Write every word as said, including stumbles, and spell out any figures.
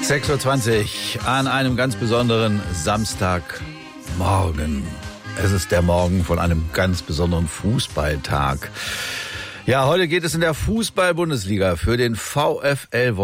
sechs Uhr zwanzig an einem ganz besonderen Samstagmorgen. Es ist der Morgen von einem ganz besonderen Fußballtag. Ja, heute geht es in der Fußball-Bundesliga für den VfL